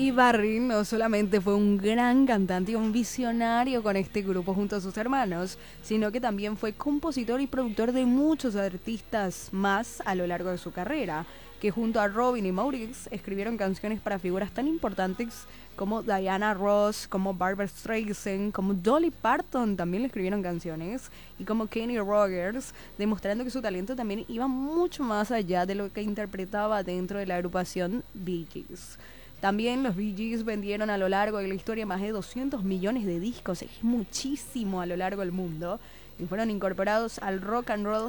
Keith Barry no solamente fue un gran cantante y un visionario con este grupo junto a sus hermanos, sino que también fue compositor y productor de muchos artistas más a lo largo de su carrera, que junto a Robin y Maurice escribieron canciones para figuras tan importantes como Diana Ross, como Barbra Streisand, como Dolly Parton también le escribieron canciones, y como Kenny Rogers, demostrando que su talento también iba mucho más allá de lo que interpretaba dentro de la agrupación Bee Gees. También los Bee Gees vendieron a lo largo de la historia más de 200 millones de discos, es muchísimo a lo largo del mundo, y fueron incorporados al Rock and Roll